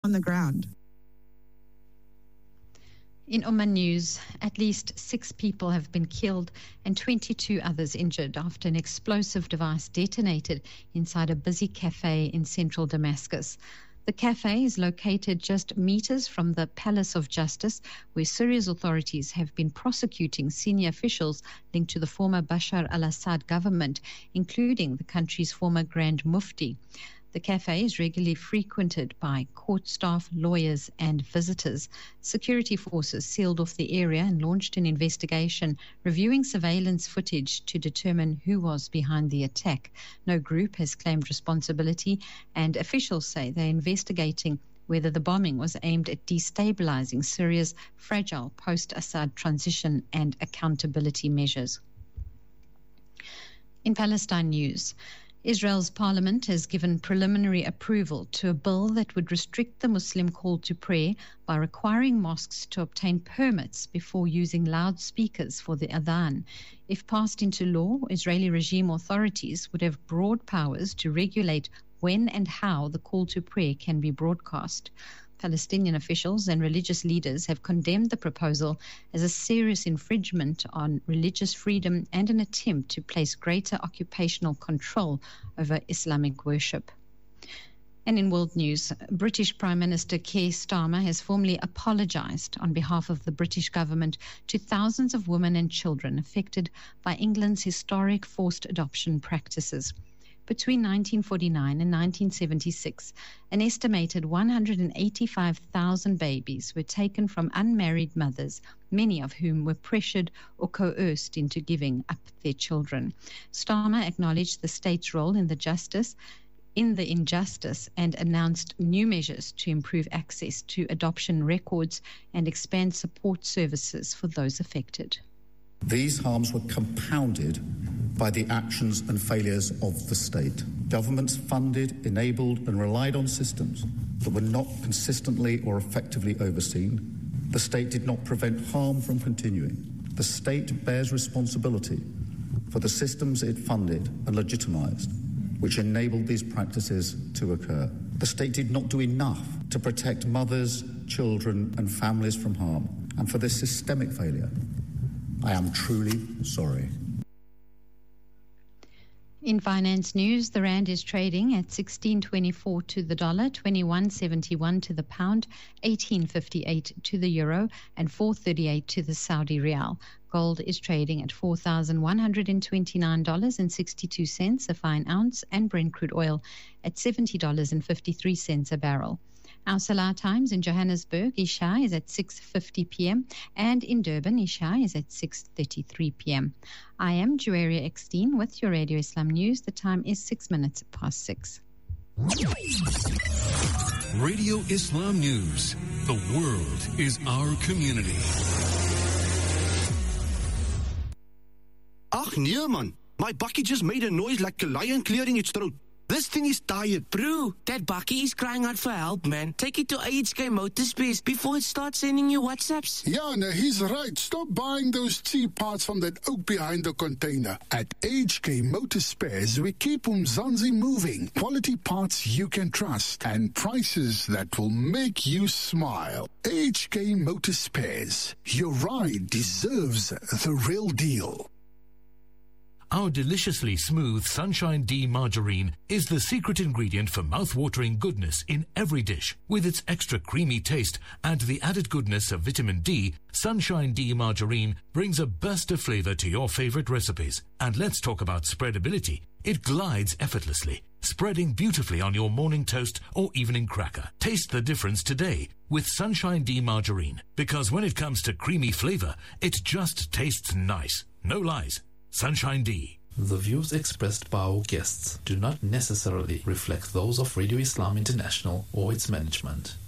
on the ground. In Oman news, at least 6 people have been killed and 22 others injured after an explosive device detonated inside a busy cafe in central Damascus. The cafe is located just meters from the Palace of Justice, where Syria's authorities have been prosecuting senior officials linked to the former Bashar al-Assad government, including the country's former Grand Mufti. The cafe is regularly frequented by court staff, lawyers, and visitors. Security forces sealed off the area and launched an investigation, reviewing surveillance footage to determine who was behind the attack. No group has claimed responsibility, and officials say they're investigating whether the bombing was aimed at destabilizing Syria's fragile post-Assad transition and accountability measures. In Palestine news, Israel's parliament has given preliminary approval to a bill that would restrict the Muslim call to prayer by requiring mosques to obtain permits before using loudspeakers for the adhan. If passed into law, Israeli regime authorities would have broad powers to regulate when and how the call to prayer can be broadcast. Palestinian officials and religious leaders have condemned the proposal as a serious infringement on religious freedom and an attempt to place greater occupational control over Islamic worship. And in world news, British Prime Minister Keir Starmer has formally apologised on behalf of the British government to thousands of women and children affected by England's historic forced adoption practices. Between 1949 and 1976, an estimated 185,000 babies were taken from unmarried mothers, many of whom were pressured or coerced into giving up their children. Starmer acknowledged the state's role in the injustice and announced new measures to improve access to adoption records and expand support services for those affected. These harms were compounded by the actions and failures of the state. Governments funded, enabled and relied on systems that were not consistently or effectively overseen. The state did not prevent harm from continuing. The state bears responsibility for the systems it funded and legitimised, which enabled these practices to occur. The state did not do enough to protect mothers, children and families from harm. And for this systemic failure, I am truly sorry. In finance news, the rand is trading at 16.24 to the dollar, 21.71 to the pound, 18.58 to the euro, and 4.38 to the Saudi rial. Gold is trading at $4,129.62 a fine ounce, and Brent crude oil at $70.53 a barrel. Our Salah times in Johannesburg, Isha is at 6:50 p.m. and in Durban, Isha is at 6:33 p.m. I am Juwaria Eckstein with your Radio Islam News. The time is 6 minutes past 6. Radio Islam News. The world is our community. Ach nee man, my bakkie just made a noise like a lion clearing its throat. This thing is tired. Bro, that bakkie is crying out for help, man. Take it to AHK Motorspares before it starts sending you WhatsApps. Yeah, no, he's right. Stop buying those cheap parts from that oak behind the container. At AHK Motorspares, we keep Umzansi moving. Quality parts you can trust and prices that will make you smile. AHK Motorspares. Your ride deserves the real deal. Our deliciously smooth Sunshine D margarine is the secret ingredient for mouth-watering goodness in every dish. With its extra creamy taste and the added goodness of vitamin D, Sunshine D margarine brings a burst of flavor to your favorite recipes. And let's talk about spreadability. It glides effortlessly, spreading beautifully on your morning toast or evening cracker. Taste the difference today with Sunshine D margarine, because when it comes to creamy flavor, it just tastes nice. No lies. Sunshine D. The views expressed by our guests do not necessarily reflect those of Radio Islam International or its management.